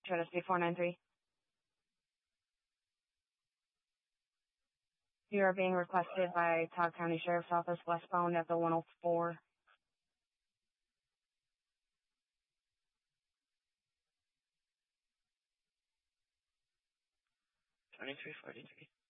Try to speak 493. You are being requested by Todd County Sheriff's Office westbound at the 104. 2343.